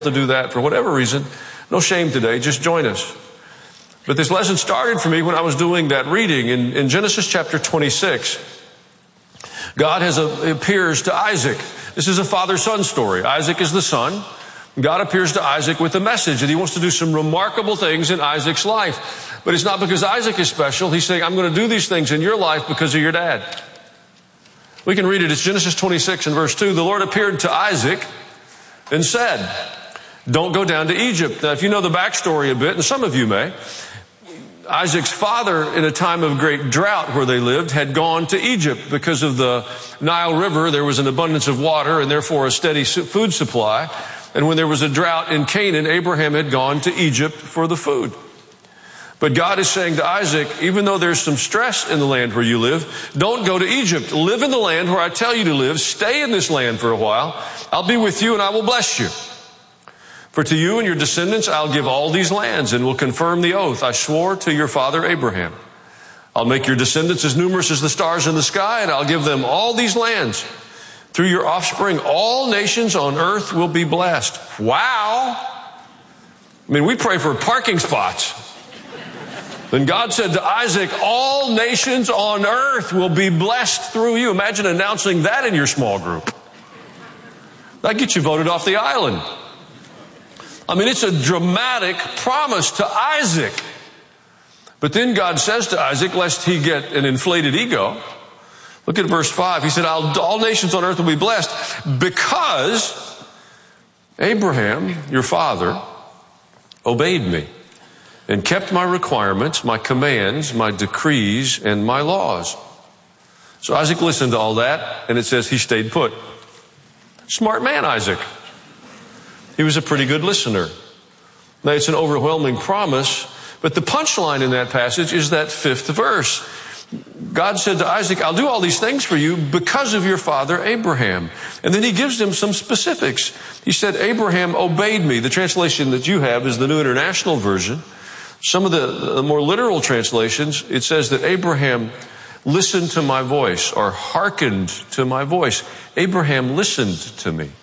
to do that for whatever reason, no shame today. Just join us. But this lesson started for me when I was doing that reading in Genesis chapter 26. God appears to Isaac. This is a father-son story. Isaac is the son. God appears to Isaac with a message that he wants to do some remarkable things in Isaac's life. But it's not because Isaac is special. He's saying, I'm going to do these things in your life because of your dad. We can read it. It's Genesis 26 and verse 2. The Lord appeared to Isaac and said, don't go down to Egypt. Now, if you know the backstory a bit, and some of you may, Isaac's father, in a time of great drought where they lived, had gone to Egypt because of the Nile River. There was an abundance of water and therefore a steady food supply. And when there was a drought in Canaan, Abraham had gone to Egypt for the food. But God is saying to Isaac, even though there's some stress in the land where you live, don't go to Egypt. Live in the land where I tell you to live. Stay in this land for a while. I'll be with you and I will bless you. For to you and your descendants I'll give all these lands and will confirm the oath I swore to your father Abraham. I'll make your descendants as numerous as the stars in the sky, and I'll give them all these lands. Through your offspring, all nations on earth will be blessed. Wow! I mean, we pray for parking spots. Then God said to Isaac, all nations on earth will be blessed through you. Imagine announcing that in your small group. That gets you voted off the island. I mean, it's a dramatic promise to Isaac. But then God says to Isaac, lest he get an inflated ego, look at verse 5. He said, all nations on earth will be blessed because Abraham, your father, obeyed me and kept my requirements, my commands, my decrees, and my laws. So Isaac listened to all that, and it says he stayed put. Smart man, Isaac. He was a pretty good listener. Now, it's an overwhelming promise, but the punchline in that passage is that 5th verse. God said to Isaac, I'll do all these things for you because of your father Abraham. And then he gives him some specifics. He said, Abraham obeyed me. The translation that you have is the New International Version. Some of the more literal translations, it says that Abraham listened to my voice or hearkened to my voice. Abraham listened to me.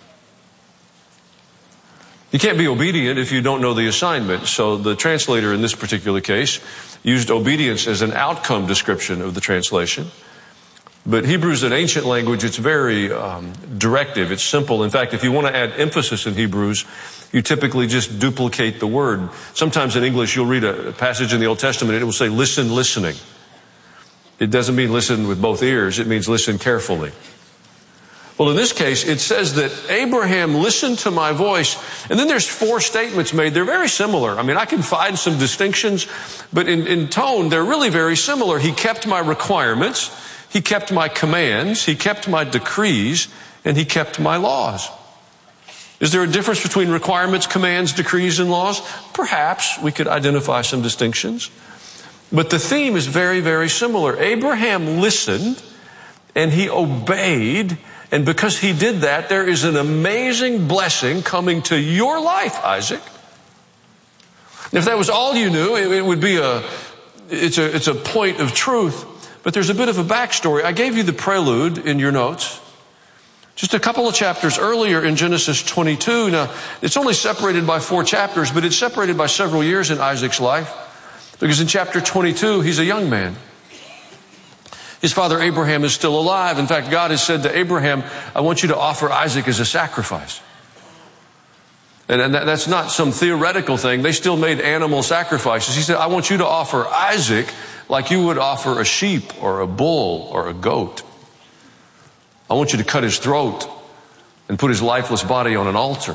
You can't be obedient if you don't know the assignment. So the translator in this particular case used obedience as an outcome description of the translation. But Hebrew is an ancient language. It's very directive. It's simple. In fact, if you want to add emphasis in Hebrews, you typically just duplicate the word. Sometimes in English, you'll read a passage in the Old Testament, and it will say, listen, listening. It doesn't mean listen with both ears. It means listen carefully. Well, in this case, it says that Abraham listened to my voice. And then there's 4 statements made. They're very similar. I mean, I can find some distinctions, but in tone, they're really very similar. He kept my requirements. He kept my commands. He kept my decrees. And he kept my laws. Is there a difference between requirements, commands, decrees, and laws? Perhaps we could identify some distinctions. But the theme is very, very similar. Abraham listened and he obeyed. And because he did that, there is an amazing blessing coming to your life, Isaac. And if that was all you knew, it would be it's a point of truth. But there's a bit of a backstory. I gave you the prelude in your notes. Just a couple of chapters earlier in Genesis 22. Now, it's only separated by 4 chapters, but it's separated by several years in Isaac's life. Because in chapter 22, he's a young man. His father Abraham is still alive. In fact, God has said to Abraham, I want you to offer Isaac as a sacrifice. And that's not some theoretical thing. They still made animal sacrifices. He said, I want you to offer Isaac like you would offer a sheep or a bull or a goat. I want you to cut his throat and put his lifeless body on an altar.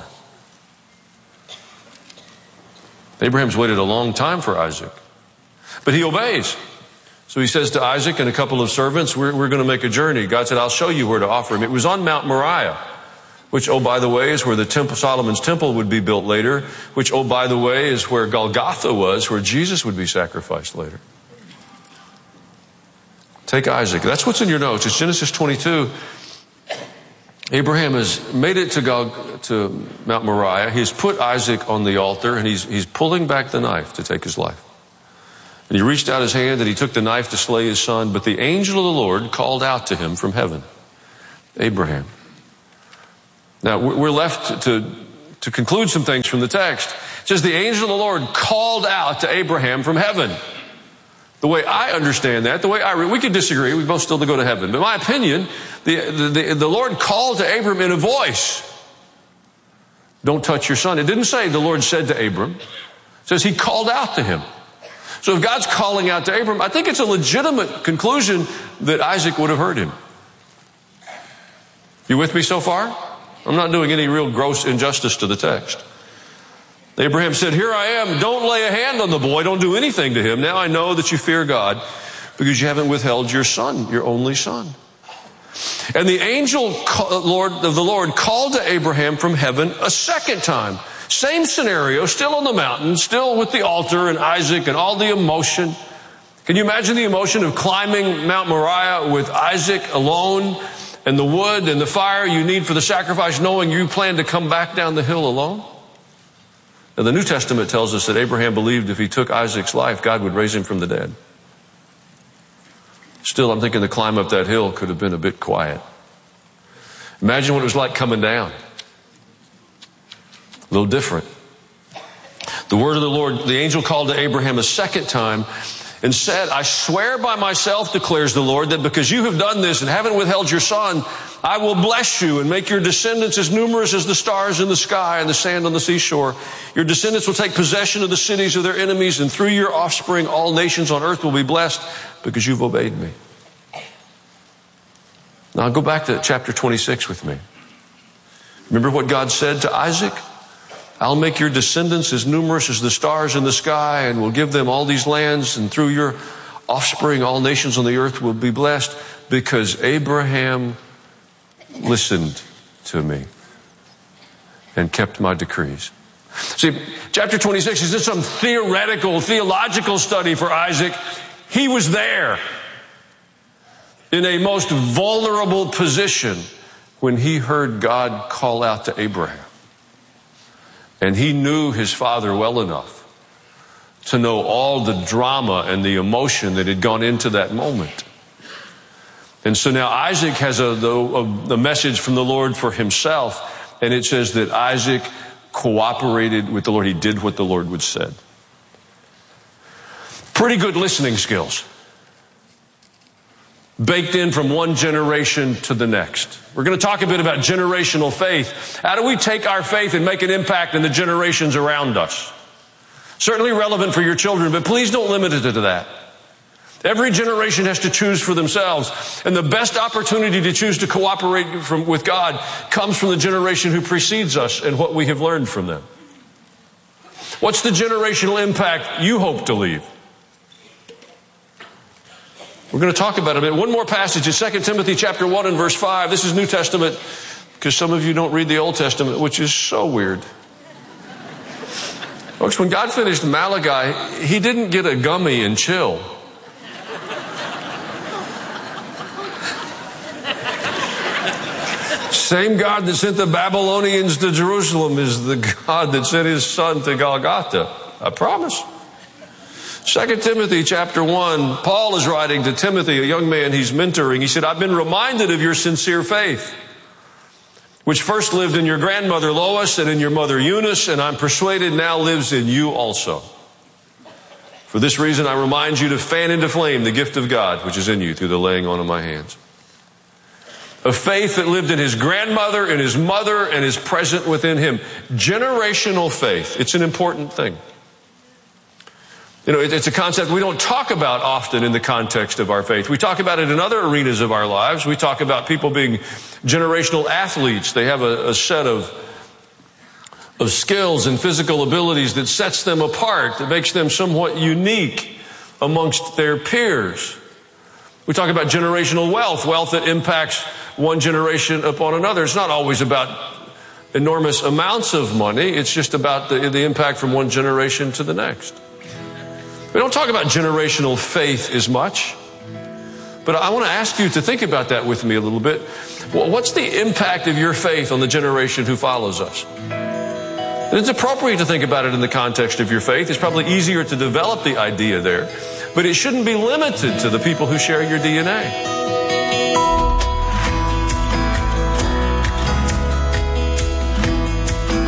Abraham's waited a long time for Isaac. But he obeys. So he says to Isaac and a couple of servants, we're going to make a journey. God said, I'll show you where to offer him. It was on Mount Moriah, which, oh, by the way, is where the temple, Solomon's temple would be built later, which, oh, by the way, is where Golgotha was, where Jesus would be sacrificed later. Take Isaac. That's what's in your notes. It's Genesis 22. Abraham has made it to Mount Moriah. He's put Isaac on the altar, and he's pulling back the knife to take his life. And he reached out his hand and he took the knife to slay his son. But the angel of the Lord called out to him from heaven, Abraham. Now, we're left to to conclude some things from the text. It says, the angel of the Lord called out to Abraham from heaven. The way I understand that, the way I read, we could disagree, we both still to go to heaven. But in my opinion, the Lord called to Abram in a voice. Don't touch your son. It didn't say the Lord said to Abram. It says he called out to him. So if God's calling out to Abram, I think it's a legitimate conclusion that Isaac would have heard him. You with me so far? I'm not doing any real gross injustice to the text. Abraham said, here I am. Don't lay a hand on the boy. Don't do anything to him. Now I know that you fear God because you haven't withheld your son, your only son. And the angel of the Lord called to Abraham from heaven a second time. Same scenario, still on the mountain, still with the altar and Isaac and all the emotion. Can you imagine the emotion of climbing Mount Moriah with Isaac alone and the wood and the fire you need for the sacrifice, knowing you plan to come back down the hill alone? Now, the New Testament tells us that Abraham believed if he took Isaac's life, God would raise him from the dead. Still, I'm thinking the climb up that hill could have been a bit quiet. Imagine what it was like coming down. A little different. The word of the Lord, the angel called to Abraham a second time and said, I swear by myself, declares the Lord, that because you have done this and haven't withheld your son, I will bless you and make your descendants as numerous as the stars in the sky and the sand on the seashore. Your descendants will take possession of the cities of their enemies, and through your offspring all nations on earth will be blessed because you've obeyed me. Now go back to chapter 26 with me. Remember what God said to Isaac? I'll make your descendants as numerous as the stars in the sky, and will give them all these lands, and through your offspring all nations on the earth will be blessed, because Abraham listened to me and kept my decrees. See, chapter 26 isn't some theological study for Isaac. He was there in a most vulnerable position when he heard God call out to Abraham. And he knew his father well enough to know all the drama and the emotion that had gone into that moment. And so now Isaac has a message from the Lord for himself. And it says that Isaac cooperated with the Lord. He did what the Lord would said. Pretty good listening skills. Baked in from one generation to the next. We're going to talk a bit about generational faith. How do we take our faith and make an impact in the generations around us? Certainly relevant for your children, but please don't limit it to that. Every generation has to choose for themselves. And the best opportunity to choose to cooperate with God comes from the generation who precedes us and what we have learned from them. What's the generational impact you hope to leave? We're going to talk about it a bit. One more passage is 2 Timothy chapter 1 and verse 5. This is New Testament, because some of you don't read the Old Testament, which is so weird. Folks, when God finished Malachi, he didn't get a gummy and chill. Same God that sent the Babylonians to Jerusalem is the God that sent his son to Golgotha. I promise. 2 Timothy chapter 1, Paul is writing to Timothy, a young man he's mentoring. He said, I've been reminded of your sincere faith, which first lived in your grandmother Lois and in your mother Eunice, and I'm persuaded now lives in you also. For this reason, I remind you to fan into flame the gift of God, which is in you through the laying on of my hands. A faith that lived in his grandmother and his mother and is present within him. Generational faith. It's an important thing. You know, it's a concept we don't talk about often in the context of our faith. We talk about it in other arenas of our lives. We talk about people being generational athletes. They have a set of skills and physical abilities that sets them apart, that makes them somewhat unique amongst their peers. We talk about generational wealth that impacts one generation upon another. It's not always about enormous amounts of money. It's just about the impact from one generation to the next. We don't talk about generational faith as much, but I want to ask you to think about that with me a little bit. Well, what's the impact of your faith on the generation who follows us? And it's appropriate to think about it in the context of your faith. It's probably easier to develop the idea there, but it shouldn't be limited to the people who share your DNA.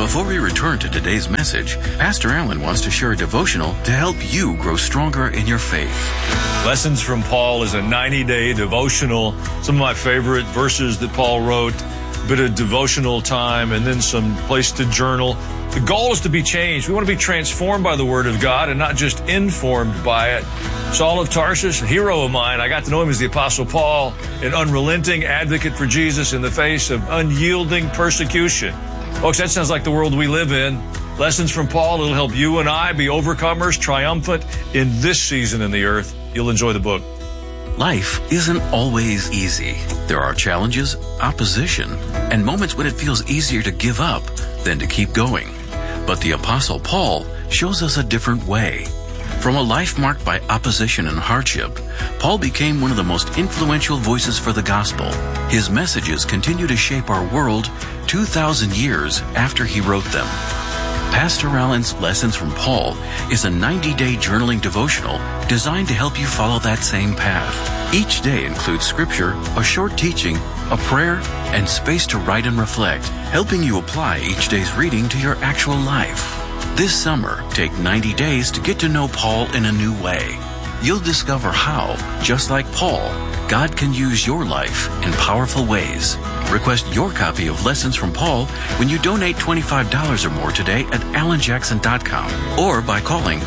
Before we return to today's message, Pastor Allen wants to share a devotional to help you grow stronger in your faith. Lessons from Paul is a 90-day devotional. Some of my favorite verses that Paul wrote, a bit of devotional time, and then some place to journal. The goal is to be changed. We want to be transformed by the Word of God and not just informed by it. Saul of Tarsus, a hero of mine, I got to know him as the Apostle Paul, an unrelenting advocate for Jesus in the face of unyielding persecution. Folks, that sounds like the world we live in. Lessons from Paul, it'll help you and I be overcomers, triumphant in this season in the earth. You'll enjoy the book. Life isn't always easy. There are challenges, opposition, and moments when it feels easier to give up than to keep going. But the Apostle Paul shows us a different way. From a life marked by opposition and hardship, Paul became one of the most influential voices for the gospel. His messages continue to shape our world 2,000 years after he wrote them. Pastor Allen's Lessons from Paul is a 90-day journaling devotional designed to help you follow that same path. Each day includes scripture, a short teaching, a prayer, and space to write and reflect, helping you apply each day's reading to your actual life. This summer, take 90 days to get to know Paul in a new way. You'll discover how, just like Paul, God can use your life in powerful ways. Request your copy of Lessons from Paul when you donate $25 or more today at allenjackson.com or by calling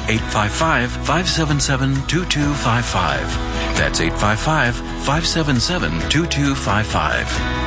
855-577-2255. That's 855-577-2255.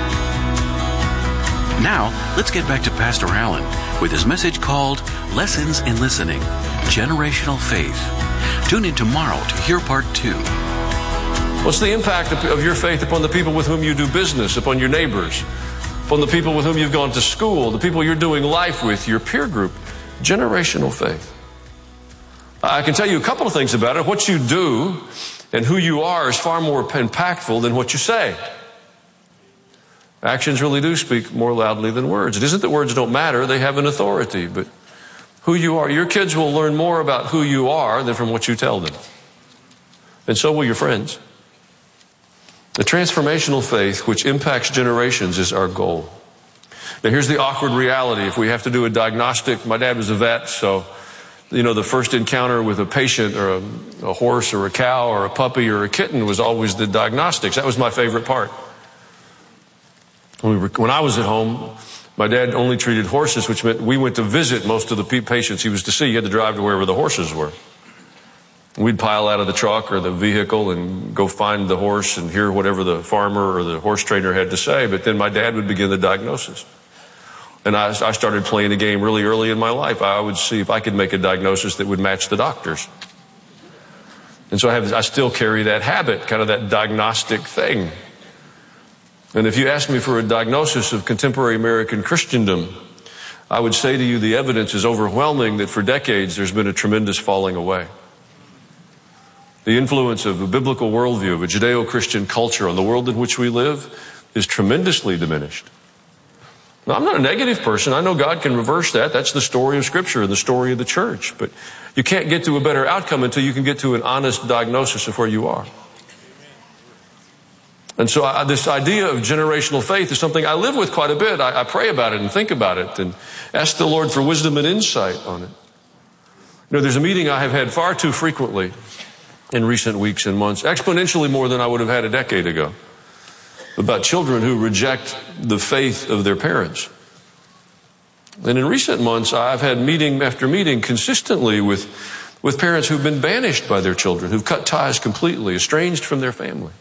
Now, let's get back to Pastor Allen with his message called Lessons in Listening, Generational Faith. Tune in tomorrow to hear part 2. What's the impact of your faith upon the people with whom you do business, upon your neighbors, upon the people with whom you've gone to school, the people you're doing life with, your peer group? Generational faith. I can tell you a couple of things about it. What you do and who you are is far more impactful than what you say. Actions really do speak more loudly than words. It isn't that words don't matter, they have an authority, but who you are. Your kids will learn more about who you are than from what you tell them. And so will your friends. The transformational faith which impacts generations is our goal. Now here's the awkward reality. If we have to do a diagnostic, my dad was a vet, so the first encounter with a patient or a horse or a cow or a puppy or a kitten was always the diagnostics. That was my favorite part. When I was at home, my dad only treated horses, which meant we went to visit most of the patients he was to see. He had to drive to wherever the horses were. We'd pile out of the truck or the vehicle and go find the horse and hear whatever the farmer or the horse trainer had to say. But then my dad would begin the diagnosis. And I started playing a game really early in my life. I would see if I could make a diagnosis that would match the doctor's. And so I still carry that habit, kind of that diagnostic thing. And if you ask me for a diagnosis of contemporary American Christendom, I would say to you the evidence is overwhelming that for decades there's been a tremendous falling away. The influence of a biblical worldview, of a Judeo-Christian culture on the world in which we live is tremendously diminished. Now, I'm not a negative person. I know God can reverse that. That's the story of Scripture and the story of the church. But you can't get to a better outcome until you can get to an honest diagnosis of where you are. And so this idea of generational faith is something I live with quite a bit. I pray about it and think about it and ask the Lord for wisdom and insight on it. There's a meeting I have had far too frequently in recent weeks and months, exponentially more than I would have had a decade ago, about children who reject the faith of their parents. And in recent months, I've had meeting after meeting consistently with parents who've been banished by their children, who've cut ties completely, estranged from their family.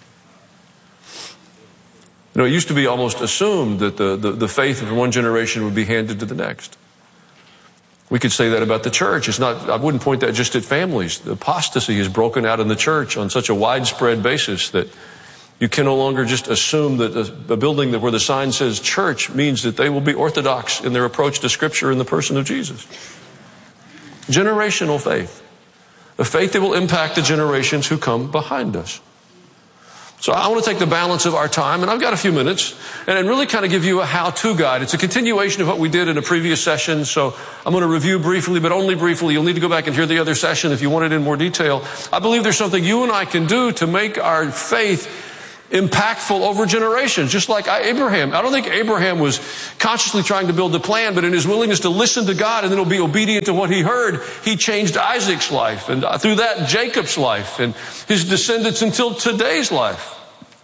It used to be almost assumed that the faith of one generation would be handed to the next. We could say that about the church. I wouldn't point that just at families. The apostasy has broken out in the church on such a widespread basis that you can no longer just assume that a building where the sign says church means that they will be orthodox in their approach to Scripture in the person of Jesus. Generational faith. A faith that will impact the generations who come behind us. So I want to take the balance of our time, and I've got a few minutes, and really kind of give you a how-to guide. It's a continuation of what we did in a previous session, so I'm going to review briefly, but only briefly. You'll need to go back and hear the other session if you want it in more detail. I believe there's something you and I can do to make our faith impactful over generations, just like Abraham. I don't think Abraham was consciously trying to build a plan, but in his willingness to listen to God and then be obedient to what he heard, he changed Isaac's life, and through that, Jacob's life, and his descendants until today's life.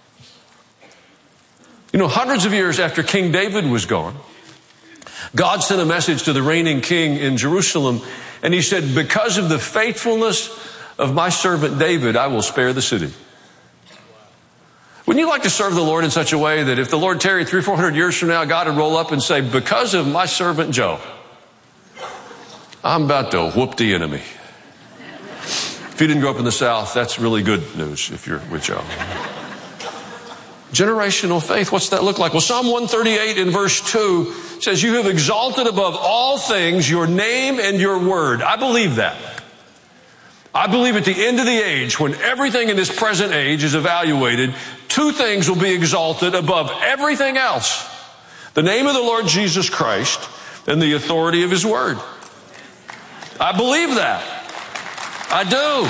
You know, hundreds of years after King David was gone, God sent a message to the reigning king in Jerusalem, and he said, because of the faithfulness of my servant David, I will spare the city. Wouldn't you like to serve the Lord in such a way that if the Lord tarried 300 or 400 years from now, God would roll up and say, because of my servant Joe, I'm about to whoop the enemy. If you didn't grow up in the South, that's really good news if you're with Joe. Generational faith, what's that look like? Well, Psalm 138 in verse 2 says, you have exalted above all things your name and your word. I believe that. I believe at the end of the age, when everything in this present age is evaluated, two things will be exalted above everything else. The name of the Lord Jesus Christ and the authority of his word. I believe that. I do.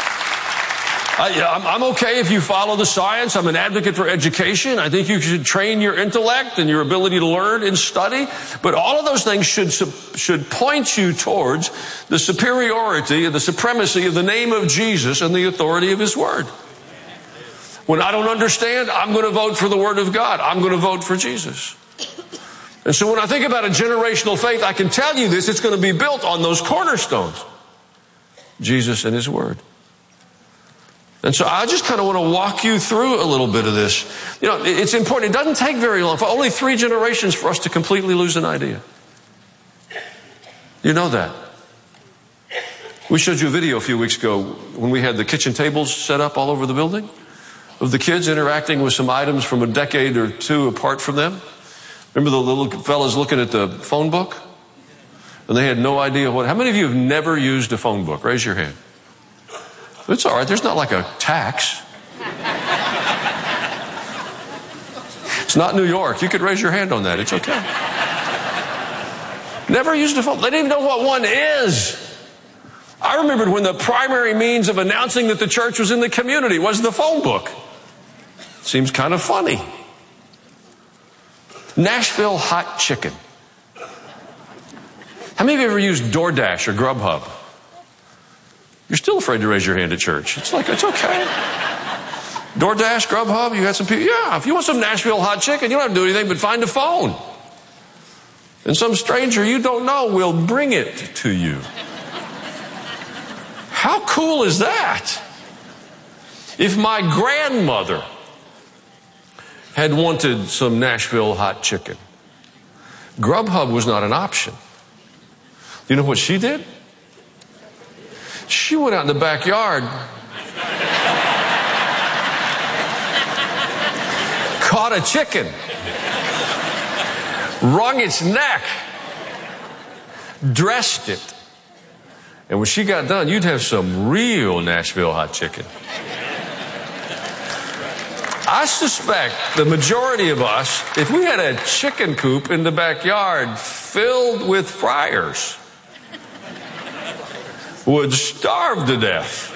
I'm okay if you follow the science. I'm an advocate for education. I think you should train your intellect and your ability to learn and study. But all of those things should point you towards the superiority and the supremacy of the name of Jesus and the authority of his word. When I don't understand, I'm going to vote for the word of God. I'm going to vote for Jesus. And so when I think about a generational faith, I can tell you this, it's going to be built on those cornerstones. Jesus and his word. And so I just kind of want to walk you through a little bit of this. You know, it's important. It doesn't take very long, for only 3 generations for us to completely lose an idea. You know that. We showed you a video a few weeks ago when we had the kitchen tables set up all over the building of the kids interacting with some items from a decade or two apart from them. Remember the little fellas looking at the phone book? And they had no idea what. How many of you have never used a phone book? Raise your hand. It's all right. There's not like a tax. It's not New York. You could raise your hand on that. It's okay. Never used a phone. They didn't even know what one is. I remembered when the primary means of announcing that the church was in the community was the phone book. Seems kind of funny. Nashville hot chicken. How many of you ever used DoorDash or Grubhub? You're still afraid to raise your hand at church. It's like, it's okay. DoorDash, Grubhub, you got some people. Yeah, if you want some Nashville hot chicken, you don't have to do anything but find a phone. And some stranger you don't know will bring it to you. How cool is that? If my grandmother had wanted some Nashville hot chicken, Grubhub was not an option. You know what she did? She went out in the backyard, caught a chicken, wrung its neck, dressed it. And when she got done, you'd have some real Nashville hot chicken. I suspect the majority of us, if we had a chicken coop in the backyard filled with fryers, would starve to death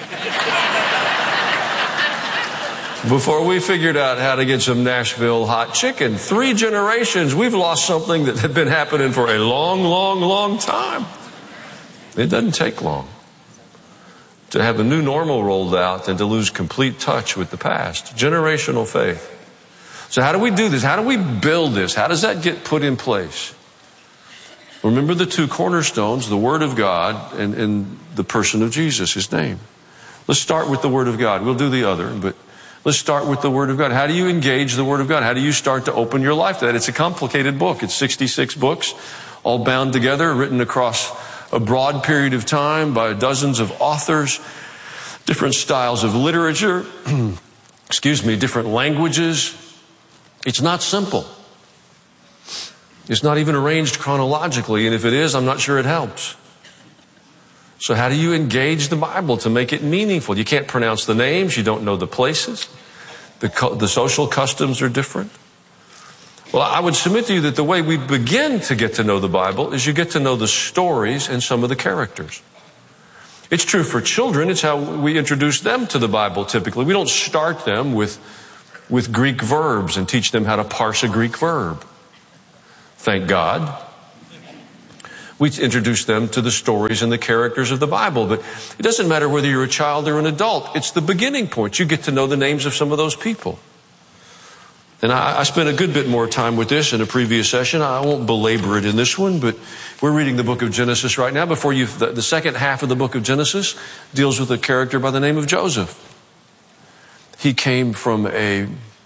before we figured out how to get some Nashville hot chicken. 3 generations, we've lost something that had been happening for a long, long, long time. It doesn't take long to have a new normal rolled out and to lose complete touch with the past. Generational faith. So how do we do this? How do we build this? How does that get put in place? Remember the 2 cornerstones, the Word of God and the person of Jesus, his name. Let's start with the Word of God. We'll do the other, but let's start with the Word of God. How do you engage the Word of God? How do you start to open your life to that? It's a complicated book. It's 66 books, all bound together, written across a broad period of time by dozens of authors, different styles of literature, different languages. It's not simple. It's not even arranged chronologically, and if it is, I'm not sure it helps. So how do you engage the Bible to make it meaningful? You can't pronounce the names. You don't know the places. The social customs are different. Well, I would submit to you that the way we begin to get to know the Bible is you get to know the stories and some of the characters. It's true for children. It's how we introduce them to the Bible typically. We don't start them with with Greek verbs and teach them how to parse a Greek verb. Thank God. We introduce them to the stories and the characters of the Bible. But it doesn't matter whether you're a child or an adult. It's the beginning point. You get to know the names of some of those people. And I spent a good bit more time with this in a previous session. I won't belabor it in this one, but we're reading the book of Genesis right now. The second half of the book of Genesis deals with a character by the name of Joseph. He came from a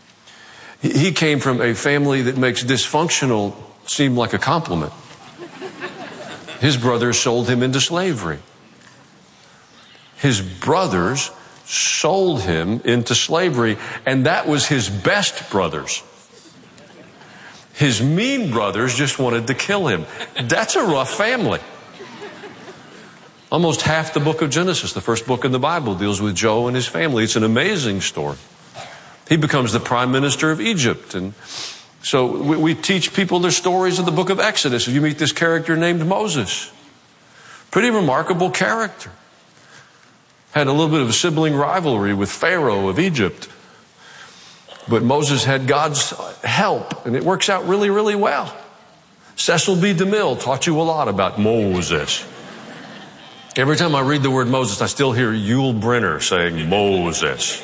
family that makes dysfunctional seem like a compliment. His brothers sold him into slavery. His brothers sold him into slavery, and that was his best brothers. His mean brothers just wanted to kill him. That's a rough family. Almost half the book of Genesis, the first book in the Bible, deals with Joe and his family. It's an amazing story. He becomes the prime minister of Egypt. And so we teach people the stories of the book of Exodus. You meet this character named Moses. Pretty remarkable character. Had a little bit of a sibling rivalry with Pharaoh of Egypt. But Moses had God's help, and it works out really, really well. Cecil B. DeMille taught you a lot about Moses. Every time I read the word Moses, I still hear Yul Brynner saying Moses.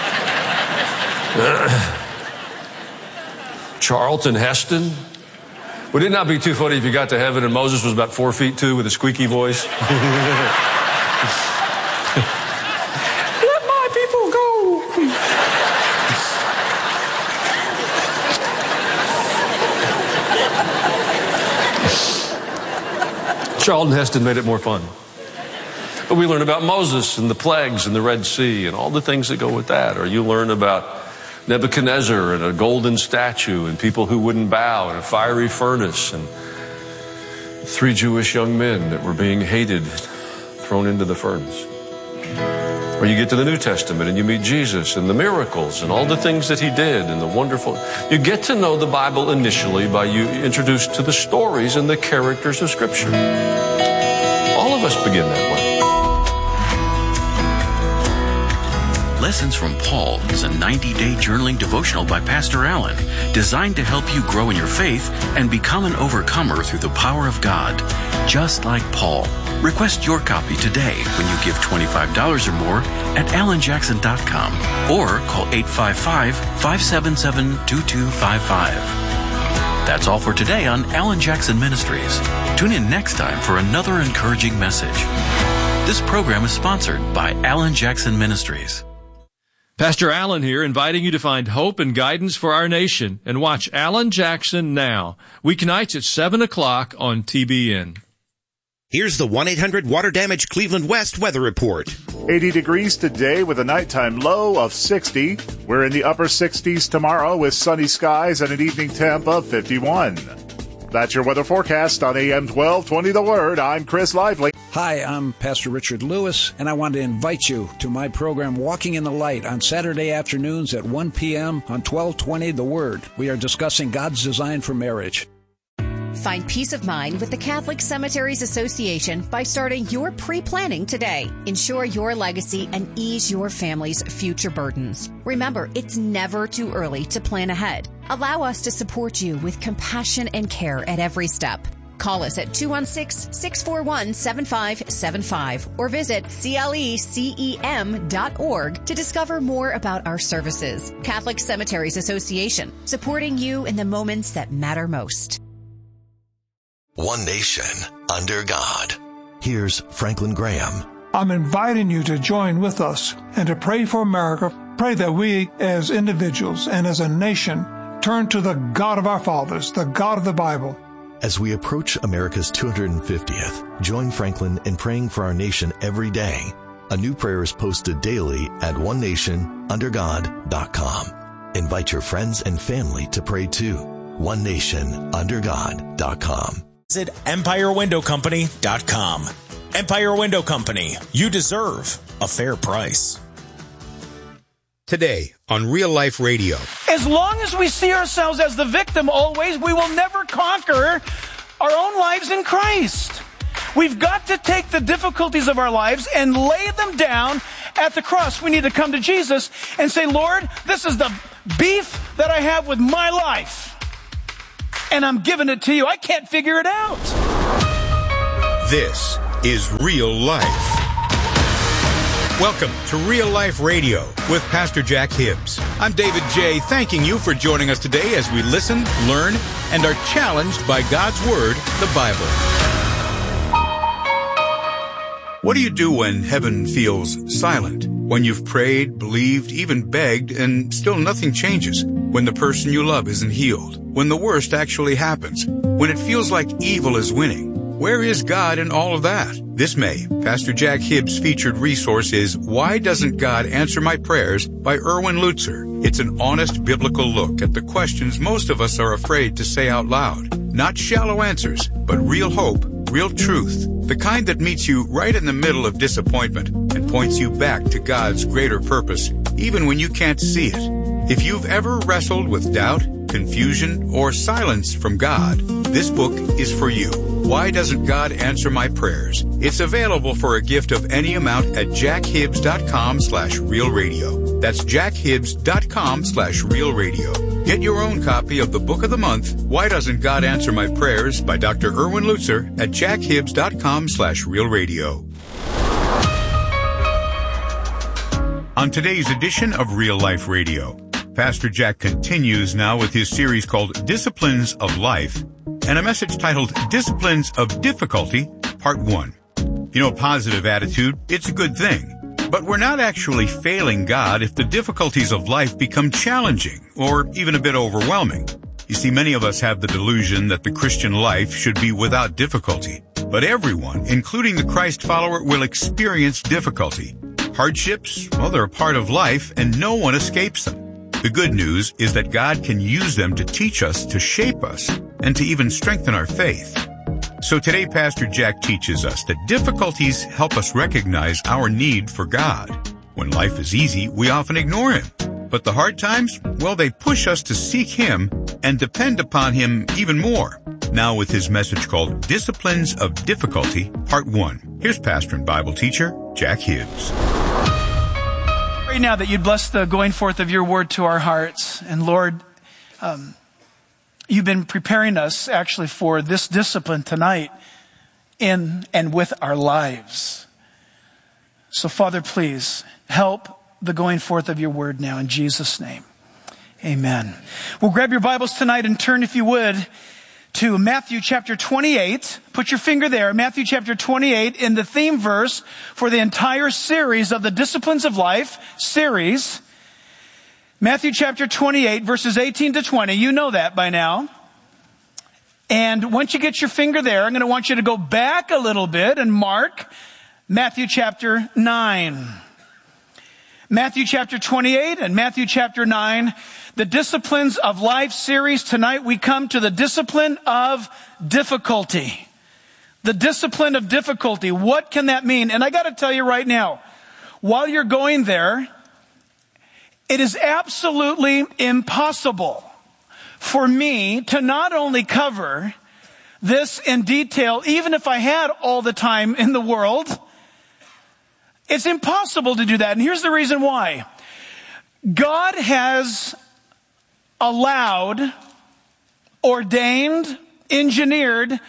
Charlton Heston. Would it not be too funny if you got to heaven and Moses was about 4'2" with a squeaky voice? Let my people go. Charlton Heston made it more fun. But we learn about Moses and the plagues and the Red Sea and all the things that go with that. Or you learn about Nebuchadnezzar and a golden statue and people who wouldn't bow and a fiery furnace and 3 Jewish young men that were being hated, thrown into the furnace. Or you get to the New Testament and you meet Jesus and the miracles and all the things that he did and the wonderful. You get to know the Bible initially by you introduced to the stories and the characters of Scripture. All of us begin that way. Lessons from Paul is a 90-day journaling devotional by Pastor Allen, designed to help you grow in your faith and become an overcomer through the power of God, just like Paul. Request your copy today when you give $25 or more at alanjackson.com or call 855-577-2255. That's all for today on Alan Jackson Ministries. Tune in next time for another encouraging message. This program is sponsored by Alan Jackson Ministries. Pastor Allen here, inviting you to find hope and guidance for our nation and watch Alan Jackson Now, weeknights at 7 o'clock on TBN. Here's the 1-800-WATER Damage Cleveland West weather report. 80 degrees today with a nighttime low of 60. We're in the upper 60s tomorrow with sunny skies and an evening temp of 51. That's your weather forecast on AM 1220 The Word. I'm Chris Lively. Hi, I'm Pastor Richard Lewis, and I want to invite you to my program Walking in the Light on Saturday afternoons at 1 p.m. on 1220 The Word. We are discussing God's design for marriage. Find peace of mind with the Catholic Cemeteries Association by starting your pre-planning today. Ensure your legacy and ease your family's future burdens. Remember, it's never too early to plan ahead. Allow us to support you with compassion and care at every step. Call us at 216-641-7575 or visit clecem.org to discover more about our services. Catholic Cemeteries Association, supporting you in the moments that matter most. One nation under God. Here's Franklin Graham. I'm inviting you to join with us and to pray for America. Pray that we as individuals and as a nation turn to the God of our fathers, the God of the Bible. As we approach America's 250th, join Franklin in praying for our nation every day. A new prayer is posted daily at onenationundergod.com. Invite your friends and family to pray too. onenationundergod.com. Visit EmpireWindowCompany.com. Empire Window Company. You deserve a fair price. Today on Real Life Radio. As long as we see ourselves as the victim always, we will never conquer our own lives in Christ. We've got to take the difficulties of our lives and lay them down at the cross. We need to come to Jesus and say, Lord, this is the beef that I have with my life, and I'm giving it to you. I can't figure it out. This is Real Life. Welcome to Real Life Radio with Pastor Jack Hibbs. I'm David J., thanking you for joining us today as we listen, learn, and are challenged by God's Word, the Bible. What do you do when heaven feels silent? When you've prayed, believed, even begged, and still nothing changes? When the person you love isn't healed? When the worst actually happens? When it feels like evil is winning? Where is God in all of that? This May, Pastor Jack Hibbs' featured resource is Why Doesn't God Answer My Prayers by Erwin Lutzer. It's an honest biblical look at the questions most of us are afraid to say out loud. Not shallow answers, but real hope, real truth. The kind that meets you right in the middle of disappointment and points you back to God's greater purpose, even when you can't see it. If you've ever wrestled with doubt, confusion, or silence from God, this book is for you. Why Doesn't God Answer My Prayers? It's available for a gift of any amount at jackhibbs.com/realradio. That's jackhibbs.com/realradio. Get your own copy of the Book of the Month, Why Doesn't God Answer My Prayers by Dr. Erwin Lutzer at jackhibbs.com/realradio. On today's edition of Real Life Radio, Pastor Jack continues now with his series called Disciplines of Life, and a message titled Disciplines of Difficulty, Part 1. You know, positive attitude, it's a good thing. But we're not actually failing God if the difficulties of life become challenging or even a bit overwhelming. You see, many of us have the delusion that the Christian life should be without difficulty. But everyone, including the Christ follower, will experience difficulty. Hardships, well, they're a part of life, and no one escapes them. The good news is that God can use them to teach us, to shape us, and to even strengthen our faith. So today, Pastor Jack teaches us that difficulties help us recognize our need for God. When life is easy, we often ignore Him. But the hard times, well, they push us to seek Him and depend upon Him even more. Now with his message called Disciplines of Difficulty, Part 1. Here's pastor and Bible teacher, Jack Hibbs. Right now that you'd bless the going forth of your word to our hearts. And Lord, you've been preparing us actually for this discipline tonight in and with our lives. So Father, please help the going forth of your word now in Jesus' name. Amen. Well, grab your Bibles tonight and turn, if you would, to Matthew chapter 28. Put your finger there, Matthew chapter 28, in the theme verse for the entire series of the Disciplines of Life series. Matthew chapter 28, verses 18 to 20. You know that by now. And once you get your finger there, I'm going to want you to go back a little bit and mark Matthew chapter 9. Matthew chapter 28 and Matthew chapter 9, the Disciplines of Life series. Tonight we come to the discipline of difficulty. The discipline of difficulty. What can that mean? And I got to tell you right now, while you're going there, it is absolutely impossible for me to not only cover this in detail, even if I had all the time in the world. It's impossible to do that. And here's the reason why. God has allowed, ordained, engineered,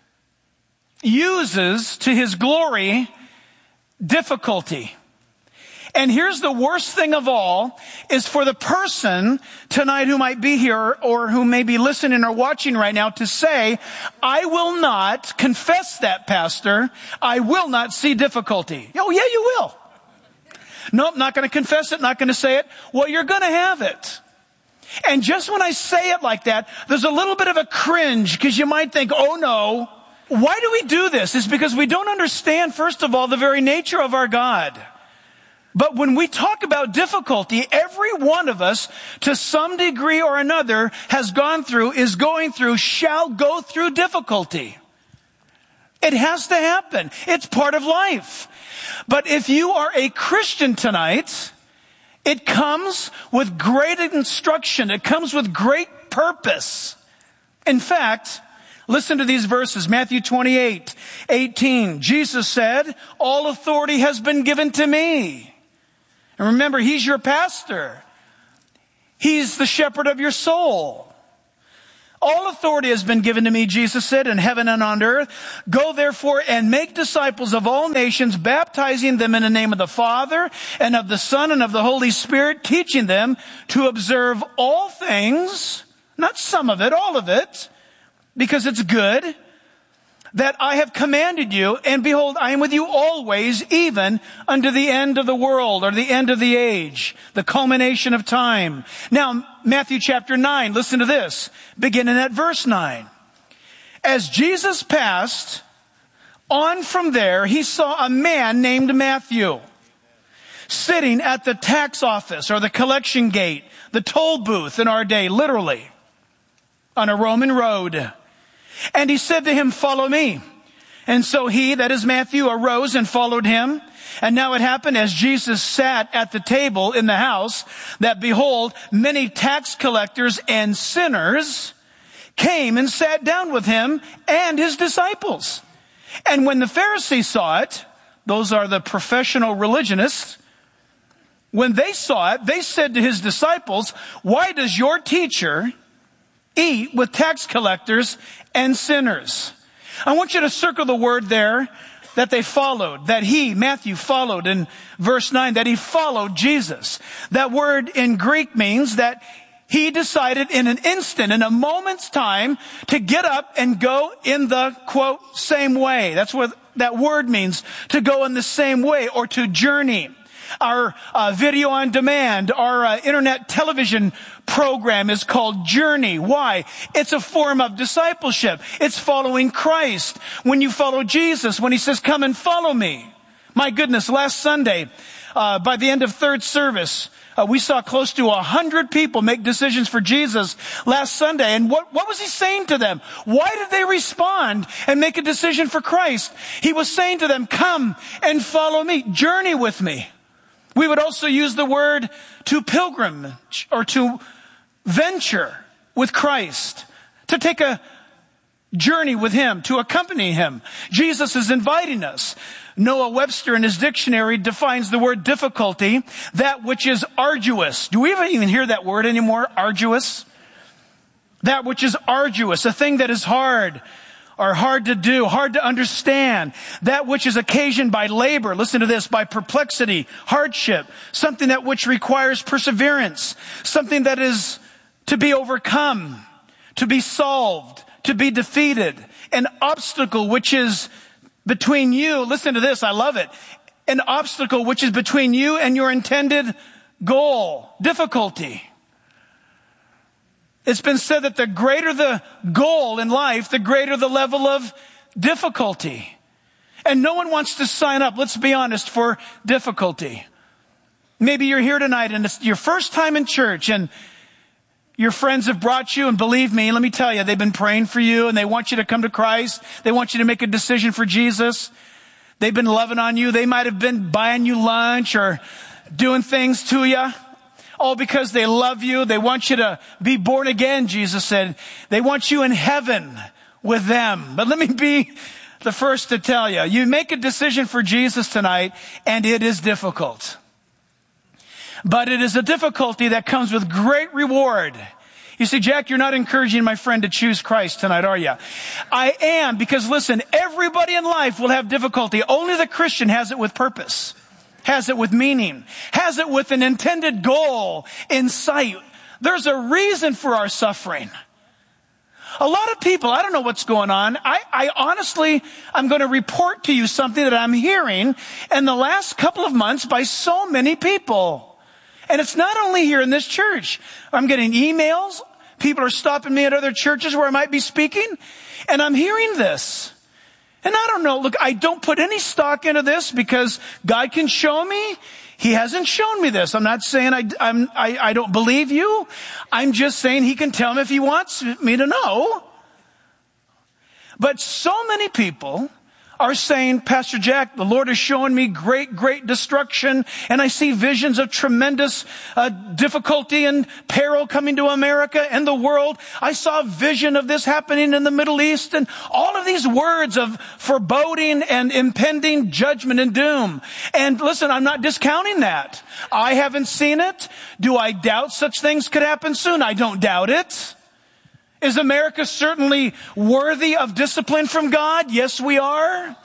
uses to His glory difficulty. And here's the worst thing of all, is for the person tonight who might be here or who may be listening or watching right now to say, I will not confess that, Pastor. I will not see difficulty. Oh, yeah, you will. Nope, not going to confess it, not going to say it. Well, you're going to have it. And just when I say it like that, there's a little bit of a cringe because you might think, oh no. Why do we do this? It's because we don't understand, first of all, the very nature of our God. But when we talk about difficulty, every one of us, to some degree or another, has gone through, is going through, shall go through difficulty. It has to happen. It's part of life. But if you are a Christian tonight, it comes with great instruction. It comes with great purpose. In fact, Listen to these verses. Matthew 28:18. Jesus said, all authority has been given to me. And remember, he's your pastor. He's the shepherd of your soul. All authority has been given to me, Jesus said, in heaven and on earth. Go therefore and make disciples of all nations, baptizing them in the name of the Father and of the Son and of the Holy Spirit, teaching them to observe all things, not some of it, all of it, because it's good, that I have commanded you, and behold, I am with you always, even unto the end of the world, or the end of the age, the culmination of time. Now, Matthew chapter 9, listen to this, beginning at verse 9. As Jesus passed on from there, he saw a man named Matthew sitting at the tax office, or the collection gate, the toll booth in our day, literally, on a Roman road. And he said to him, follow me. And so he, that is Matthew, arose and followed him. And now it happened as Jesus sat at the table in the house, that behold, many tax collectors and sinners came and sat down with him and his disciples. And when the Pharisees saw it, those are the professional religionists, when they saw it, they said to his disciples, why does your teacher eat with tax collectors and sinners? I want you to circle the word there that they followed, that he, Matthew, followed in verse 9, that he followed Jesus. That word in Greek means that he decided in an instant, in a moment's time, to get up and go in the, quote, same way. That's what that word means, to go in the same way, or to journey. Our video on demand, our internet television program is called Journey. Why? It's a form of discipleship. It's following Christ. When you follow Jesus, when he says, come and follow me. My goodness, last Sunday, by the end of third service, we saw close to 100 people make decisions for Jesus last Sunday. And what was he saying to them? Why did they respond and make a decision for Christ? He was saying to them, come and follow me. Journey with me. We would also use the word to pilgrimage, or to venture with Christ, to take a journey with him, to accompany him. Jesus is inviting us. Noah Webster in his dictionary defines the word difficulty, that which is arduous. Do we even hear that word anymore? Arduous? That which is arduous, a thing that is hard, or hard to do, hard to understand. That which is occasioned by labor. Listen to this, by perplexity, hardship, something that which requires perseverance, something that is to be overcome, to be solved, to be defeated, an obstacle which is between you. Listen to this, I love it. An obstacle which is between you and your intended goal. Difficulty. It's been said that the greater the goal in life, the greater the level of difficulty. And no one wants to sign up, let's be honest, for difficulty. Maybe you're here tonight and it's your first time in church, and your friends have brought you, and believe me, let me tell you, they've been praying for you, and they want you to come to Christ. They want you to make a decision for Jesus. They've been loving on you. They might have been buying you lunch or doing things to you. All because they love you. They want you to be born again, Jesus said. They want you in heaven with them. But let me be the first to tell you, you make a decision for Jesus tonight, and it is difficult. But it is a difficulty that comes with great reward. You see, Jack, you're not encouraging my friend to choose Christ tonight, are you? I am, because listen, everybody in life will have difficulty. Only the Christian has it with purpose. Has it with meaning, has it with an intended goal in sight. There's a reason for our suffering. A lot of people, I don't know what's going on. I honestly, I'm going to report to you something that I'm hearing in the last couple of months by so many people. And it's not only here in this church. I'm getting emails. People are stopping me at other churches where I might be speaking, and I'm hearing this. And I don't know, look, I don't put any stock into this because God can show me. He hasn't shown me this. I'm not saying I don't believe you. I'm just saying he can tell me if he wants me to know. But so many people are saying, Pastor Jack, the Lord is showing me great destruction, and I see visions of tremendous difficulty and peril coming to America and the world. I saw a vision of this happening in the Middle East, and all of these words of foreboding and impending judgment and doom. And listen, I'm not discounting that. I haven't seen it. Do I doubt such things could happen soon? I don't doubt it. Is America certainly worthy of discipline from God? Yes, we are.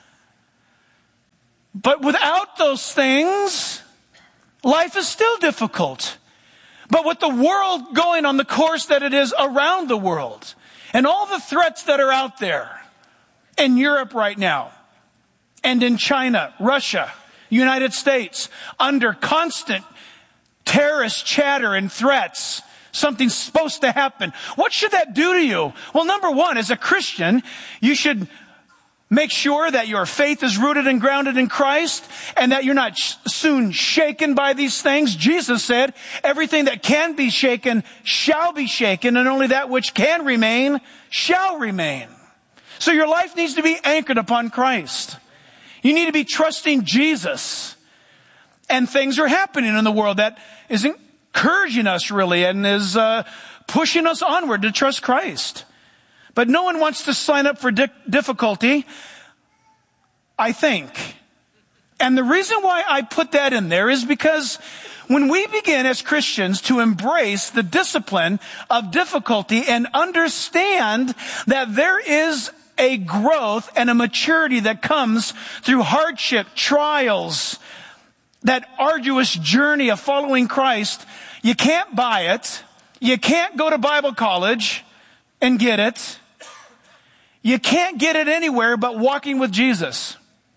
But without those things, life is still difficult. But with the world going on the course that it is around the world, and all the threats that are out there in Europe right now, and in China, Russia, United States, under constant terrorist chatter and threats, something's supposed to happen. What should that do to you? Well, number one, as a Christian, you should make sure that your faith is rooted and grounded in Christ and that you're not soon shaken by these things. Jesus said, everything that can be shaken shall be shaken, and only that which can remain shall remain. So your life needs to be anchored upon Christ. You need to be trusting Jesus. And things are happening in the world that is encouraging us really and is pushing us onward to trust Christ. But no one wants to sign up for difficulty, I think. And the reason why I put that in there is because when we begin as Christians to embrace the discipline of difficulty and understand that there is a growth and a maturity that comes through hardship, trials, that arduous journey of following Christ, you can't buy it. You can't go to Bible college and get it. You can't get it anywhere but walking with Jesus.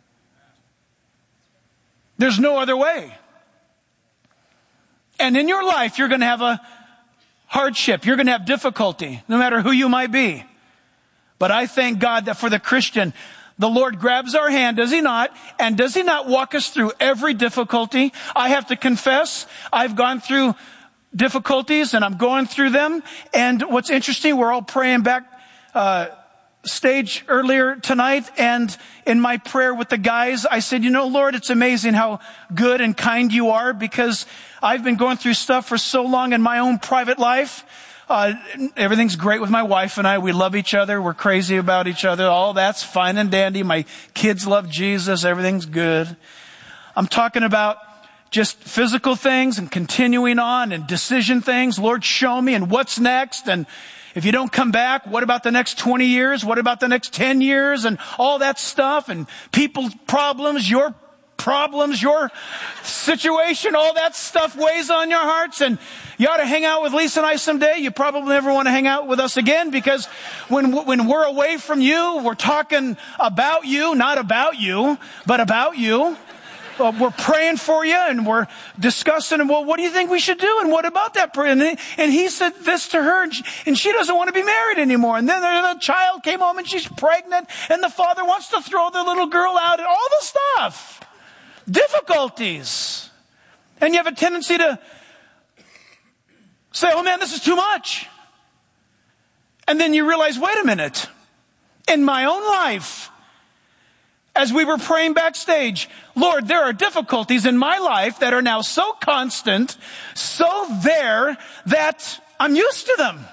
There's no other way. And in your life, you're going to have a hardship. You're going to have difficulty, no matter who you might be. But I thank God that for the Christian, the Lord grabs our hand, does He not? And does He not walk us through every difficulty? I have to confess, I've gone through difficulties and I'm going through them. And what's interesting, we're all praying back stage earlier tonight. And in my prayer with the guys, I said, Lord, it's amazing how good and kind You are, because I've been going through stuff for so long in my own private life. Everything's great with my wife and I. We love each other. We're crazy about each other. All that's fine and dandy. My kids love Jesus. Everything's good. I'm talking about just physical things and continuing on and decision things. Lord, show me and what's next. And if You don't come back, what about the next 20 years? What about the next 10 years? And all that stuff and people's problems, your situation, all that stuff weighs on your hearts. And you ought to hang out with Lisa and I someday. You probably never want to hang out with us again, because when we're away from You, we're talking about You, not about You, but about You. We're praying for you and we're discussing, well, what do you think we should do? And what about that prayer? And he said this to her, and she doesn't want to be married anymore. And then the child came home and she's pregnant, and the father wants to throw the little girl out, and all the stuff. Difficulties. And you have a tendency to say, oh man, this is too much. And then you realize, wait a minute. In my own life, as we were praying backstage, Lord, there are difficulties in my life that are now so constant, so there, that I'm used to them.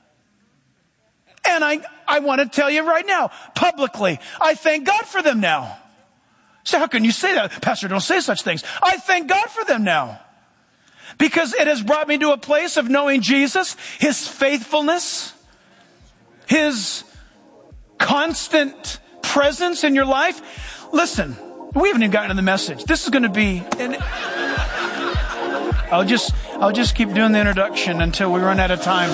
And I want to tell you right now, publicly, I thank God for them now. So how can you say that? Pastor, don't say such things. I thank God for them now. Because it has brought me to a place of knowing Jesus, His faithfulness, His constant presence in your life. Listen, we haven't even gotten to the message. This is going to be, I'll just keep doing the introduction until we run out of time.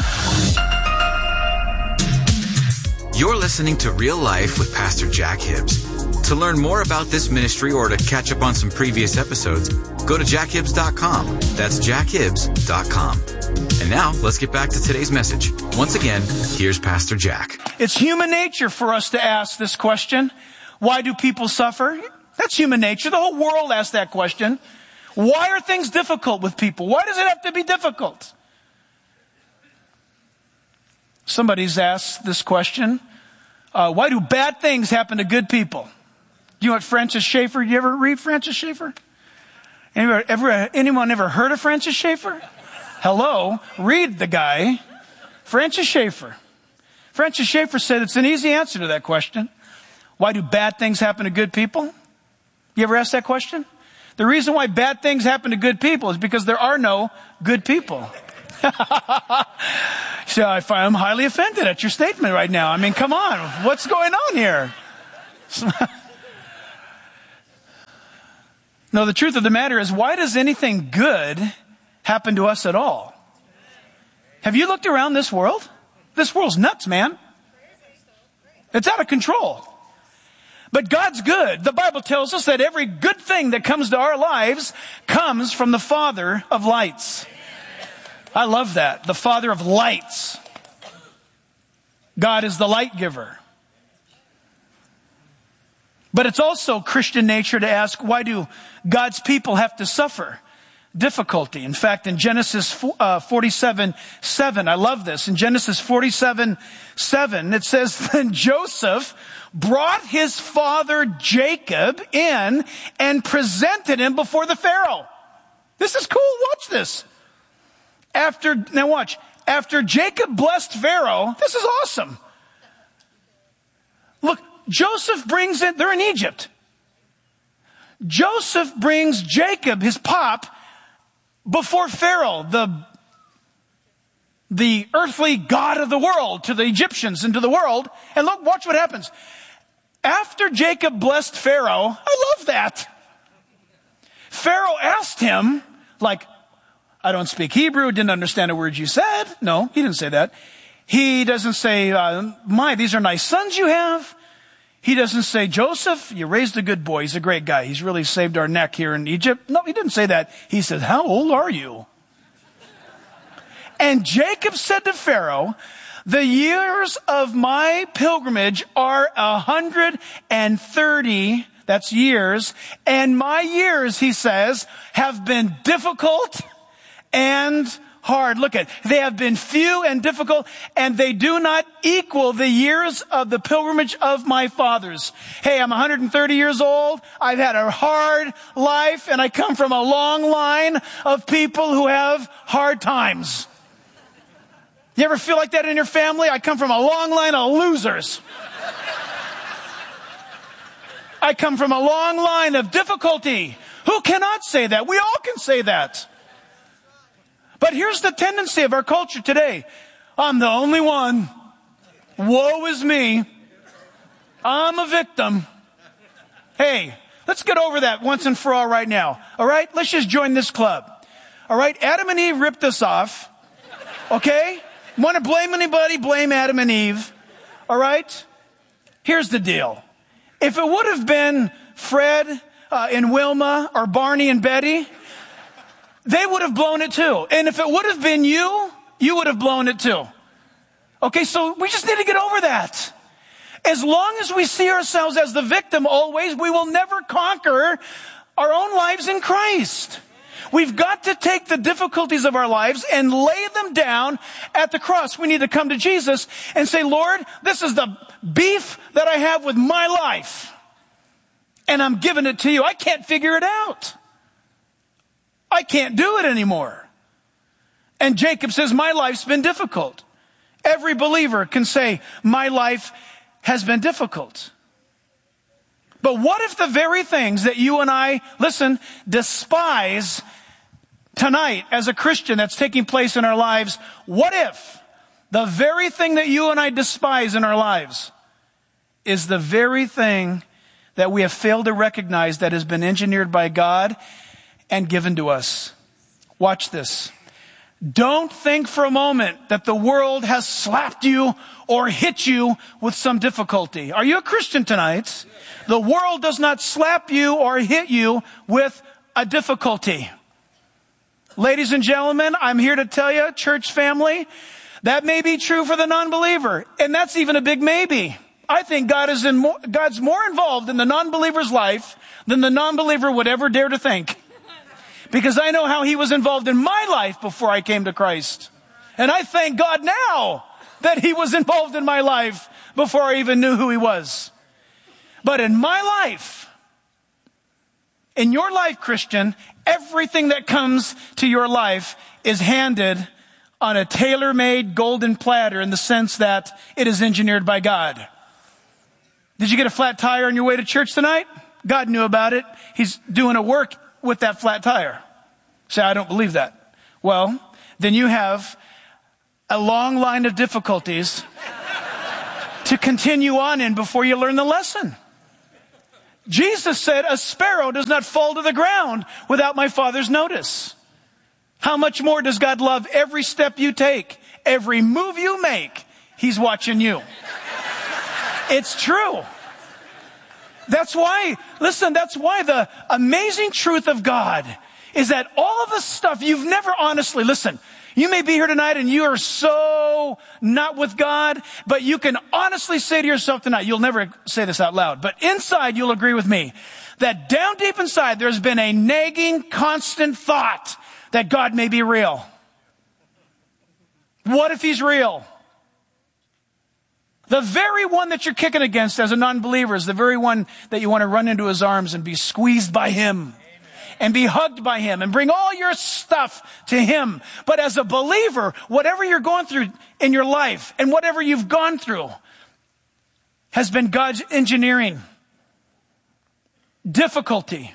You're listening to Real Life with Pastor Jack Hibbs. To learn more about this ministry or to catch up on some previous episodes, go to jackhibbs.com. That's jackhibbs.com. And now, let's get back to today's message. Once again, here's Pastor Jack. It's human nature for us to ask this question. Why do people suffer? That's human nature. The whole world asks that question. Why are things difficult with people? Why does it have to be difficult? Somebody's asked this question. Why do bad things happen to good people? Do you know what Francis Schaeffer? You ever read Francis Schaeffer? Anyone ever heard of Francis Schaeffer? Hello, read the guy. Francis Schaeffer. Francis Schaeffer said it's an easy answer to that question. Why do bad things happen to good people? You ever ask that question? The reason why bad things happen to good people is because there are no good people. So I'm highly offended at your statement right now. I mean, come on. What's going on here? No, the truth of the matter is, why does anything good happen to us at all? Have you looked around this world? This world's nuts, man. It's out of control. But God's good. The Bible tells us that every good thing that comes to our lives comes from the Father of lights. I love that. The Father of lights. God is the light giver. But it's also Christian nature to ask, why do God's people have to suffer difficulty? In fact, in Genesis 47:7, I love this. In Genesis 47:7, it says, then Joseph brought his father Jacob in and presented him before the Pharaoh. This is cool. Watch this. Now watch. After Jacob blessed Pharaoh, this is awesome. Look, Joseph brings in, they're in Egypt. Joseph brings Jacob, his pop, before Pharaoh, the earthly god of the world, to the Egyptians and to the world. And look, watch what happens. After Jacob blessed Pharaoh, I love that. Pharaoh asked him, like, I don't speak Hebrew, didn't understand a word you said. No, he didn't say that. He doesn't say, these are nice sons you have. He doesn't say, Joseph, you raised a good boy. He's a great guy. He's really saved our neck here in Egypt. No, he didn't say that. He said, how old are you? And Jacob said to Pharaoh, the years of my pilgrimage are 130, that's years, and my years, he says, have been difficult and hard. Look at, they have been few and difficult, and they do not equal the years of the pilgrimage of my fathers. Hey, I'm 130 years old. I've had a hard life, and I come from a long line of people who have hard times. You ever feel like that in your family? I come from a long line of losers. I come from a long line of difficulty. Who cannot say that? We all can say that. But here's the tendency of our culture today. I'm the only one. Woe is me. I'm a victim. Hey, let's get over that once and for all right now. All right? Let's just join this club. All right? Adam and Eve ripped us off. Okay? Want to blame anybody? Blame Adam and Eve. All right? Here's the deal. If it would have been Fred and Wilma or Barney and Betty, they would have blown it too. And if it would have been you, you would have blown it too. Okay, so we just need to get over that. As long as we see ourselves as the victim always, we will never conquer our own lives in Christ. We've got to take the difficulties of our lives and lay them down at the cross. We need to come to Jesus and say, Lord, this is the beef that I have with my life, and I'm giving it to you. I can't figure it out. I can't do it anymore. And Jacob says, my life's been difficult. Every believer can say, my life has been difficult. But what if the very things that you and I, listen, despise tonight as a Christian that's taking place in our lives, what if the very thing that you and I despise in our lives is the very thing that we have failed to recognize that has been engineered by God and given to us? Watch this. Don't think for a moment that the world has slapped you or hit you with some difficulty. Are you a Christian tonight? The world does not slap you or hit you with a difficulty. Ladies and gentlemen, I'm here to tell you, church family, that may be true for the non-believer. And that's even a big maybe. I think God's more involved in the non-believer's life than the non-believer would ever dare to think. Because I know how he was involved in my life before I came to Christ. And I thank God now that he was involved in my life before I even knew who he was. But in my life, In your life, Christian, everything that comes to your life is handed on a tailor-made golden platter in the sense that it is engineered by God. Did you get a flat tire on your way to church tonight? God knew about it. He's doing a work with that flat tire. Say, I don't believe that. Well, then you have a long line of difficulties to continue on in before you learn the lesson. Jesus said, a sparrow does not fall to the ground without my Father's notice. How much more does God love every step you take, every move you make? He's watching you. It's true. That's why the amazing truth of God is that all of the stuff you've never honestly, listen, you may be here tonight and you are so not with God, but you can honestly say to yourself tonight, you'll never say this out loud, but inside you'll agree with me that down deep inside there's been a nagging, constant thought that God may be real. What if he's real? The very one that you're kicking against as a non-believer is the very one that you want to run into his arms and be squeezed by him. And be hugged by him and bring all your stuff to him. But as a believer, whatever you're going through in your life and whatever you've gone through has been God's engineering. Difficulty.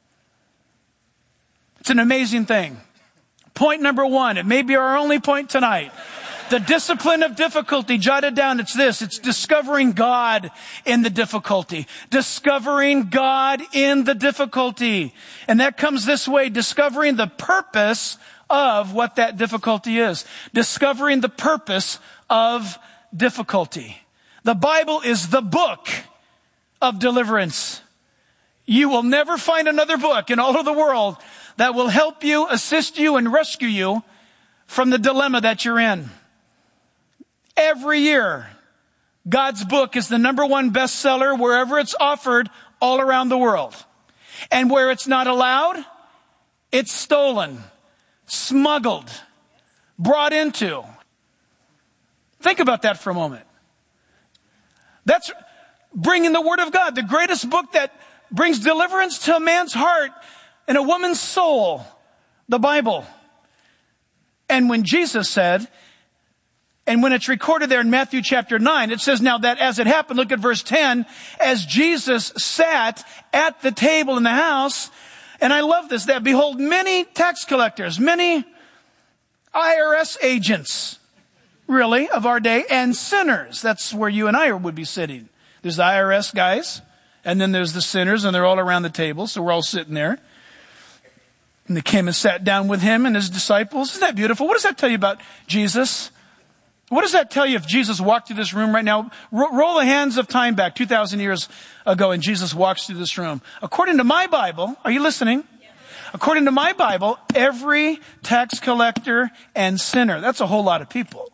It's an amazing thing. Point number one, it may be our only point tonight. The discipline of difficulty, jotted down, it's this. It's discovering God in the difficulty. Discovering God in the difficulty. And that comes this way, discovering the purpose of what that difficulty is. Discovering the purpose of difficulty. The Bible is the book of deliverance. You will never find another book in all of the world that will help you, assist you, and rescue you from the dilemma that you're in. Every year, God's book is the #1 bestseller wherever it's offered all around the world. And where it's not allowed, it's stolen, smuggled, brought into. Think about that for a moment. That's bringing the Word of God, the greatest book that brings deliverance to a man's heart and a woman's soul, the Bible. And when Jesus said, and when it's recorded there in Matthew chapter 9, it says, now that as it happened, look at verse 10, as Jesus sat at the table in the house, and I love this, that behold, many tax collectors, many IRS agents, really, of our day, and sinners. That's where you and I would be sitting. There's the IRS guys, and then there's the sinners, and they're all around the table, so we're all sitting there. And they came and sat down with him and his disciples. Isn't that beautiful? What does that tell you about Jesus? What does that tell you if Jesus walked through this room right now? Roll the hands of time back 2,000 years ago and Jesus walks through this room. According to my Bible, are you listening? According to my Bible, every tax collector and sinner, that's a whole lot of people,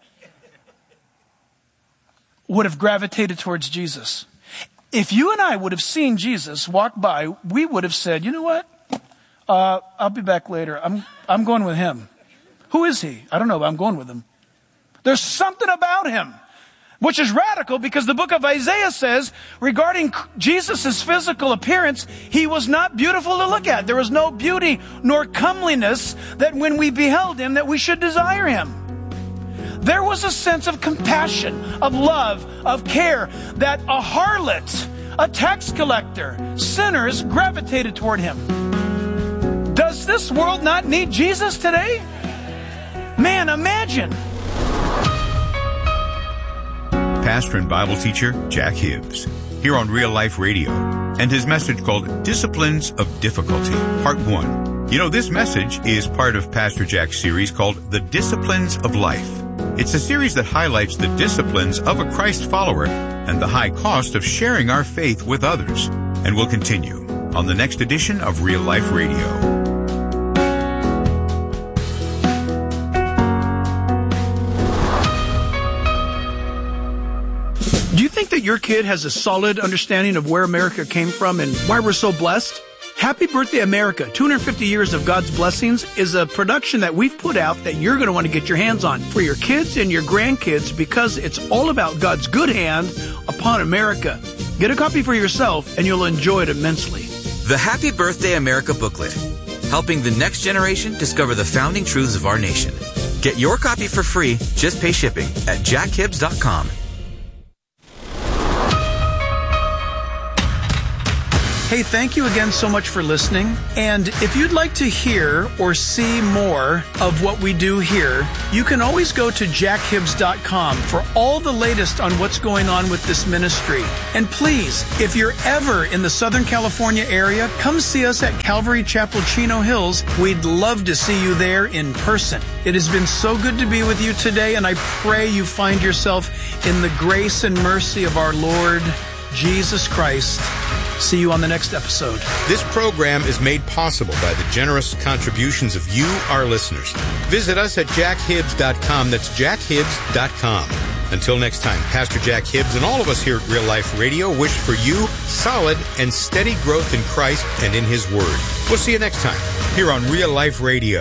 would have gravitated towards Jesus. If you and I would have seen Jesus walk by, we would have said, you know what? I'll be back later. I'm going with him. Who is he? I don't know, but I'm going with him. There's something about him, which is radical because the book of Isaiah says regarding Jesus' physical appearance, he was not beautiful to look at. There was no beauty nor comeliness that when we beheld him that we should desire him. There was a sense of compassion, of love, of care that a harlot, a tax collector, sinners gravitated toward him. Does this world not need Jesus today? Man, imagine. Pastor and Bible teacher Jack Hibbs, here on Real Life Radio, and his message called Disciplines of Difficulty, Part 1. You know, this message is part of Pastor Jack's series called The Disciplines of Life. It's a series that highlights the disciplines of a Christ follower and the high cost of sharing our faith with others. And we'll continue on the next edition of Real Life Radio. Do you think that your kid has a solid understanding of where America came from and why we're so blessed? Happy Birthday America, 250 Years of God's Blessings is a production that we've put out that you're going to want to get your hands on for your kids and your grandkids because it's all about God's good hand upon America. Get a copy for yourself and you'll enjoy it immensely. The Happy Birthday America booklet, helping the next generation discover the founding truths of our nation. Get your copy for free. Just pay shipping at jackhibbs.com. Hey, thank you again so much for listening. And if you'd like to hear or see more of what we do here, you can always go to jackhibbs.com for all the latest on what's going on with this ministry. And please, if you're ever in the Southern California area, come see us at Calvary Chapel, Chino Hills. We'd love to see you there in person. It has been so good to be with you today, and I pray you find yourself in the grace and mercy of our Lord Jesus Christ. See you on the next episode. This program is made possible by the generous contributions of you, our listeners. Visit us at jackhibbs.com. That's jackhibbs.com. Until next time, Pastor Jack Hibbs and all of us here at Real Life Radio wish for you solid and steady growth in Christ and in His Word. We'll see you next time here on Real Life Radio.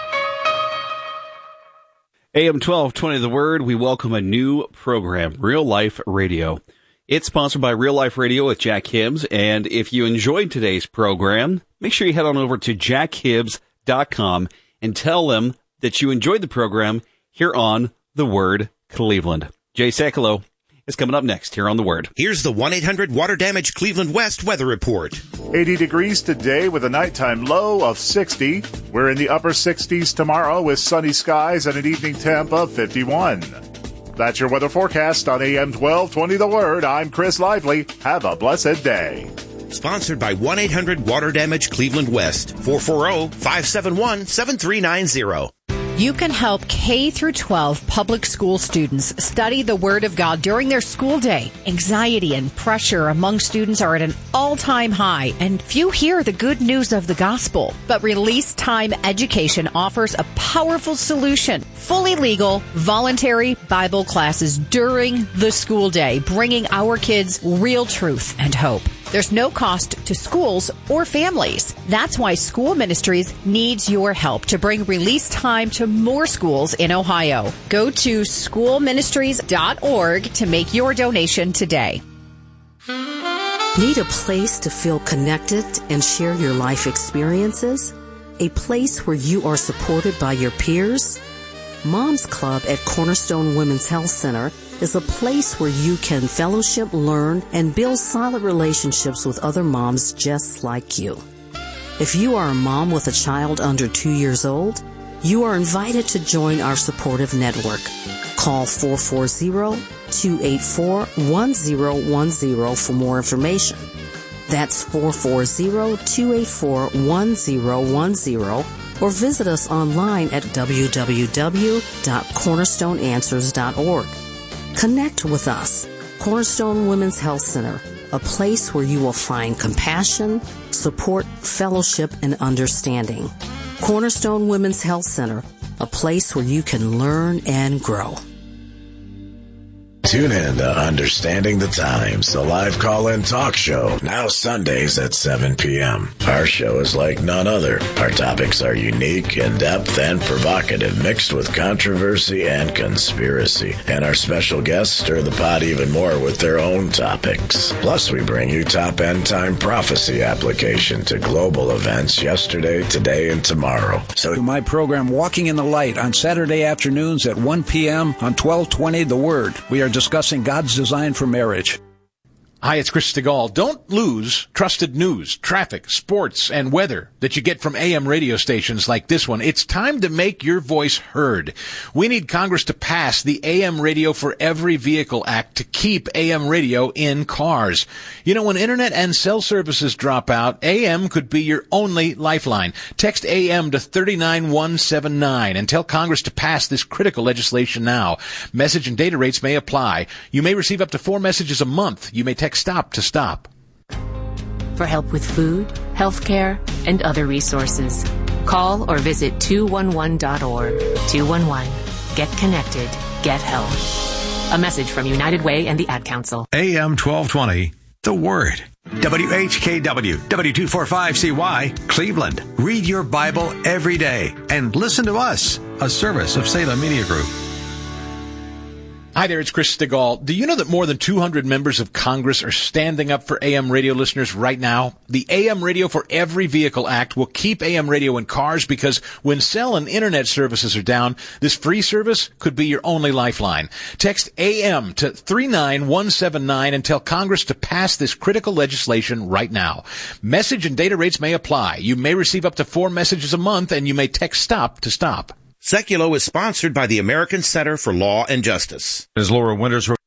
AM 1220 The Word, we welcome a new program, Real Life Radio. It's sponsored by Real Life Radio with Jack Hibbs, and if you enjoyed today's program, make sure you head on over to jackhibbs.com and tell them that you enjoyed the program here on The Word Cleveland. Jay Sekulow is coming up next here on The Word. Here's the 1-800 Damage Cleveland West weather report. 80 degrees today with a nighttime low of 60. We're in the upper 60s tomorrow with sunny skies and an evening temp of 51. That's your weather forecast on AM 1220 The Word. I'm Chris Lively. Have a blessed day. Sponsored by 1-800 Damage Cleveland West. 440-571-7390. You can help K through 12 public school students study the Word of God during their school day. Anxiety and pressure among students are at an all-time high, and few hear the good news of the gospel. But Release Time Education offers a powerful solution. Fully legal, voluntary Bible classes during the school day, bringing our kids real truth and hope. There's no cost to schools or families. That's why School Ministries needs your help to bring Release Time to more schools in Ohio. Go to schoolministries.org to make your donation today. Need a place to feel connected and share your life experiences? A place where you are supported by your peers? Mom's Club at Cornerstone Women's Health Center is a place where you can fellowship, learn, and build solid relationships with other moms just like you. If you are a mom with a child under 2 years old, you are invited to join our supportive network. Call 440-284-1010 for more information. That's 440-284-1010, or visit us online at www.cornerstoneanswers.org. Connect with us. Cornerstone Women's Health Center, a place where you will find compassion, support, fellowship, and understanding. Cornerstone Women's Health Center, a place where you can learn and grow. Tune in to Understanding the Times, the live call-in talk show, now Sundays at 7 p.m. Our show is like none other. Our topics are unique, in-depth, and provocative, mixed with controversy and conspiracy. And our special guests stir the pot even more with their own topics. Plus, we bring you top end-time prophecy application to global events yesterday, today, and tomorrow. So my program, Walking in the Light, on Saturday afternoons at 1 p.m. on 1220 The Word. We are discussing God's design for marriage. Hi, it's Chris Stegall. Don't lose trusted news, traffic, sports, and weather that you get from AM radio stations like this one. It's time to make your voice heard. We need Congress to pass the AM Radio for Every Vehicle Act to keep AM radio in cars. You know, when internet and cell services drop out, AM could be your only lifeline. Text AM to 39179 and tell Congress to pass this critical legislation now. Message and data rates may apply. You may receive up to 4 messages a month. You may text STOP to stop. For help with food, healthcare, and other resources, call or visit 211.org. 211. Get connected. Get help. A message from United Way and the Ad Council. AM 1220, The Word. WHKW, W245CY, Cleveland. Read your Bible every day and listen to us, a service of Salem Media Group. Hi there, it's Chris Stigall. Do you know that more than 200 members of Congress are standing up for AM radio listeners right now? The AM Radio for Every Vehicle Act will keep AM radio in cars because when cell and internet services are down, this free service could be your only lifeline. Text AM to 39179 and tell Congress to pass this critical legislation right now. Message and data rates may apply. You may receive up to 4 messages a month, and you may text STOP to stop. Seculo is sponsored by the American Center for Law and Justice. As Laura Winters. We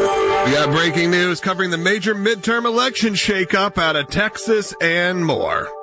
got breaking news covering the major midterm election shakeup out of Texas and more.